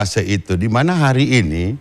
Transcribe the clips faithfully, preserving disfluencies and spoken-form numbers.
fase itu, di mana hari ini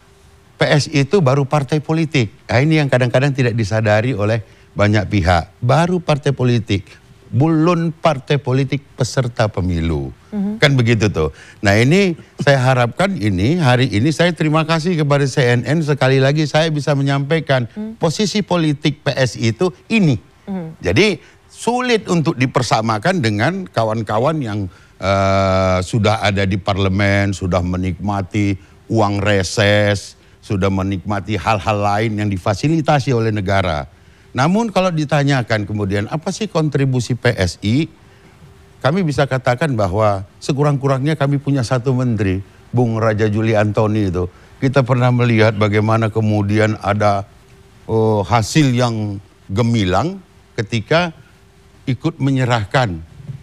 P S I itu baru partai politik. Nah, ini yang kadang-kadang tidak disadari oleh banyak pihak. Baru partai politik, belum partai politik peserta pemilu. Mm-hmm. Kan begitu tuh. Nah ini saya harapkan ini hari ini saya terima kasih kepada C N N sekali lagi saya bisa menyampaikan mm. posisi politik P S I itu ini. Mm. Jadi sulit untuk dipersamakan dengan kawan-kawan yang uh, sudah ada di parlemen, sudah menikmati uang reses, sudah menikmati hal-hal lain yang difasilitasi oleh negara. Namun kalau ditanyakan kemudian apa sih kontribusi P S I? Kami bisa katakan bahwa sekurang-kurangnya kami punya satu menteri, Bung Raja Juli Antoni itu. Kita pernah melihat bagaimana kemudian ada uh, hasil yang gemilang ketika ikut menyerahkan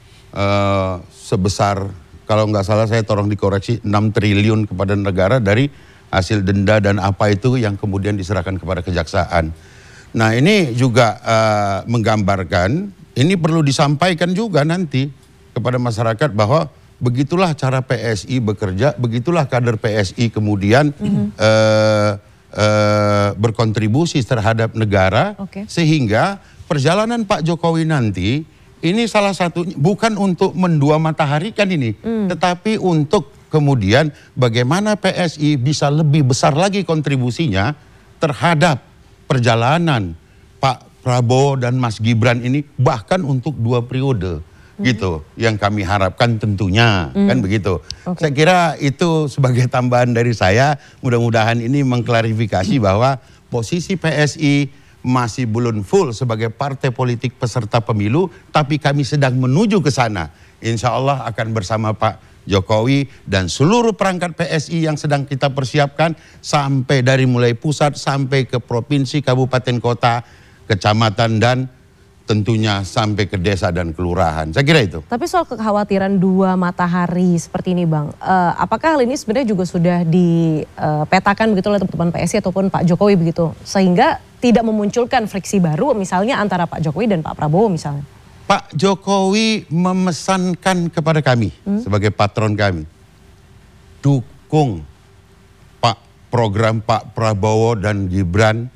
uh, sebesar, kalau nggak salah saya tolong dikoreksi, enam triliun kepada negara dari hasil denda dan apa itu yang kemudian diserahkan kepada kejaksaan. Nah ini juga uh, menggambarkan, ini perlu disampaikan juga nanti kepada masyarakat bahwa begitulah cara P S I bekerja, begitulah kader P S I kemudian mm-hmm. uh, uh, berkontribusi terhadap negara, okay. Sehingga perjalanan Pak Jokowi nanti ini salah satunya bukan untuk mendua matahari kan ini, mm. tetapi untuk kemudian bagaimana P S I bisa lebih besar lagi kontribusinya terhadap perjalanan Pak Prabowo dan Mas Gibran ini bahkan untuk dua periode hmm. gitu yang kami harapkan tentunya hmm. kan begitu. Okay. Saya kira itu sebagai tambahan dari saya, mudah-mudahan ini mengklarifikasi bahwa posisi P S I masih belum full sebagai partai politik peserta pemilu, tapi kami sedang menuju ke sana. Insya Allah akan bersama Pak Jokowi dan seluruh perangkat P S I yang sedang kita persiapkan sampai dari mulai pusat sampai ke provinsi, kabupaten, kota, kecamatan dan tentunya sampai ke desa dan kelurahan. Saya kira itu. Tapi soal kekhawatiran dua matahari seperti ini Bang, uh, apakah hal ini sebenarnya juga sudah dipetakan uh, begitu oleh teman-teman P S I ataupun Pak Jokowi begitu, sehingga tidak memunculkan friksi baru misalnya antara Pak Jokowi dan Pak Prabowo misalnya? Pak Jokowi memesankan kepada kami hmm? sebagai patron kami, dukung Pak program Pak Prabowo dan Gibran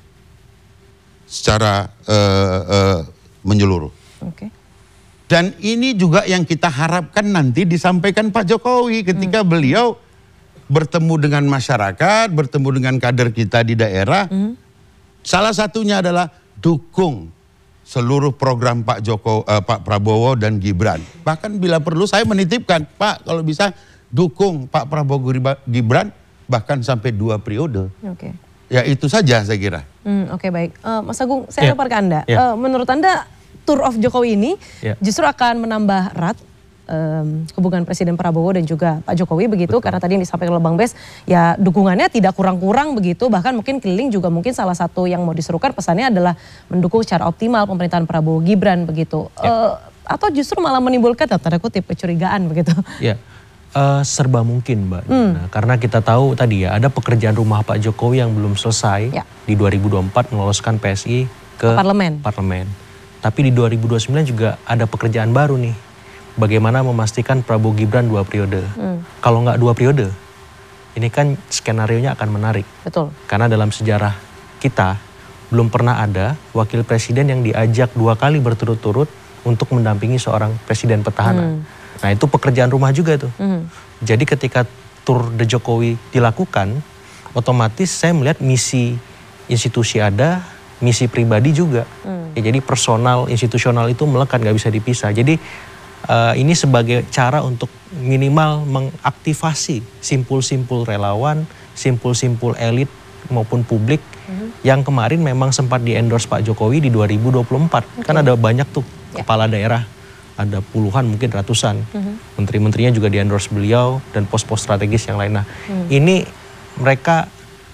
secara uh, uh, menyeluruh. Okay. Dan ini juga yang kita harapkan nanti disampaikan Pak Jokowi ketika hmm. beliau bertemu dengan masyarakat, bertemu dengan kader kita di daerah. Hmm. Salah satunya adalah dukung seluruh program Pak Joko, uh, Pak Prabowo dan Gibran. Bahkan bila perlu saya menitipkan, Pak kalau bisa dukung Pak Prabowo Gibran bahkan sampai dua periode. Oke. Okay. Ya itu saja saya kira. Hmm, Oke okay, baik, uh, Mas Agung saya yeah. lempar ke Anda. Yeah. Uh, menurut Anda tour of Jokowi ini yeah. justru akan menambah erat um, hubungan Presiden Prabowo dan juga Pak Jokowi begitu. Betul. Karena tadi yang disampaikan oleh Bang Bes, ya dukungannya tidak kurang-kurang begitu. Bahkan mungkin keliling juga mungkin salah satu yang mau diserukan pesannya adalah mendukung secara optimal pemerintahan Prabowo Gibran begitu. Ya. Uh, atau justru malah menimbulkan tanda kutip kecurigaan begitu. Ya, uh, serba mungkin Mbak. Hmm. Nah, karena kita tahu tadi ya ada pekerjaan rumah Pak Jokowi yang belum selesai ya. Di dua ribu dua puluh empat meloloskan P S I ke parlemen. parlemen. Tapi di dua ribu dua puluh sembilan juga ada pekerjaan baru nih. Bagaimana memastikan Prabowo Gibran dua periode. Hmm. Kalau nggak dua periode, ini kan skenario-nya akan menarik. Betul. Karena dalam sejarah kita belum pernah ada wakil presiden yang diajak dua kali berturut-turut untuk mendampingi seorang presiden petahana. Hmm. Nah itu pekerjaan rumah juga tuh. Hmm. Jadi ketika Tour de Jokowi dilakukan, otomatis saya melihat misi institusi ada, misi pribadi juga. Hmm. Ya, jadi personal, institusional itu melekat, nggak bisa dipisah. Jadi Uh, ini sebagai cara untuk minimal mengaktifasi simpul-simpul relawan, simpul-simpul elit maupun publik mm-hmm. yang kemarin memang sempat di-endorse Pak Jokowi di dua ribu dua puluh empat. Okay. Kan ada banyak tuh yeah. kepala daerah, ada puluhan mungkin ratusan. Mm-hmm. Menteri-menterinya juga di-endorse beliau dan pos-pos strategis yang lain. Nah mm. ini mereka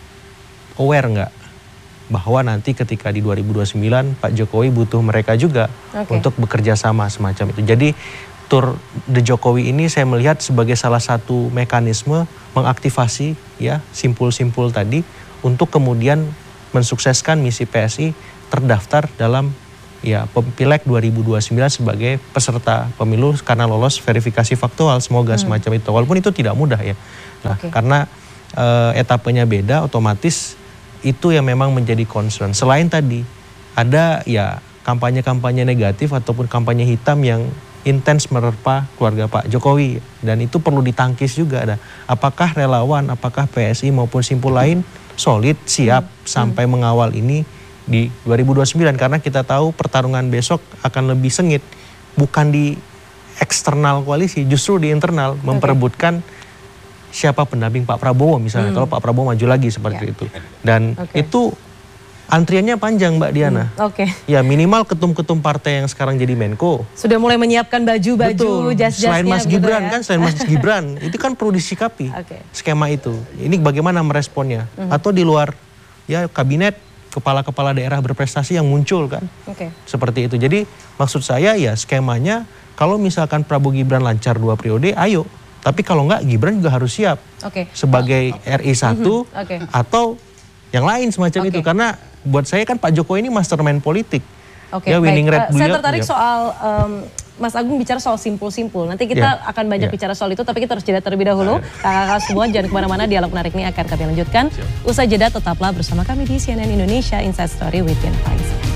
aware nggak? Bahwa nanti ketika di dua ribu dua puluh sembilan Pak Jokowi butuh mereka juga okay. untuk bekerja sama semacam itu. Jadi Tour de Jokowi ini saya melihat sebagai salah satu mekanisme mengaktifasi ya simpul-simpul tadi untuk kemudian mensukseskan misi P S I terdaftar dalam ya Pileg dua ribu dua puluh sembilan sebagai peserta pemilu karena lolos verifikasi faktual, semoga hmm. semacam itu. Walaupun itu tidak mudah ya. Nah, okay. karena uh, etapenya beda, otomatis itu yang memang menjadi concern. Selain tadi ada ya kampanye-kampanye negatif ataupun kampanye hitam yang intens menerpa keluarga Pak Jokowi, dan itu perlu ditangkis juga. Nah, apakah relawan, apakah P S I maupun simpul lain solid, siap hmm. sampai hmm. mengawal ini di dua ribu dua puluh sembilan, karena kita tahu pertarungan besok akan lebih sengit, bukan di eksternal koalisi, justru di internal, memperebutkan okay. siapa pendamping Pak Prabowo misalnya, hmm. kalau Pak Prabowo maju lagi seperti yeah. itu. Dan okay. itu antriannya panjang Mbak Diana. Hmm, Oke. Okay. Ya minimal ketum-ketum partai yang sekarang jadi Menko sudah mulai menyiapkan baju-baju, jas-jasnya. Selain Mas Gibran ya? kan, selain Mas Gibran itu kan perlu disikapi okay. skema itu. Ini bagaimana meresponnya? Hmm. Atau di luar ya kabinet kepala-kepala daerah berprestasi yang muncul kan? Oke. Okay. Seperti itu. Jadi maksud saya ya skemanya kalau misalkan Prabowo Gibran lancar dua periode, ayo. Tapi kalau enggak, Gibran juga harus siap okay. sebagai oh. R I satu mm-hmm. okay. atau yang lain semacam okay. itu, karena buat saya kan Pak Jokowi ini mastermind politik. Oke, okay, ya, winning rate uh, saya tertarik ya. soal um, Mas Agung bicara soal simpul-simpul. Nanti kita yeah. akan banyak yeah. bicara soal itu, tapi kita harus jeda terlebih dahulu. Kakak-kakak semua jangan kemana-mana, dialog menarik ini akan kami lanjutkan. Usai jeda tetaplah bersama kami di C N N Indonesia Inside Story with Dian Faiza.